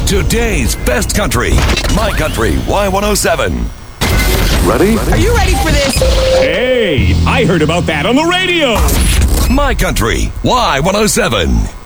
Today's best country. My Country Y107. Ready? Are you ready for this? Hey, I heard about that on the radio. My Country Y107.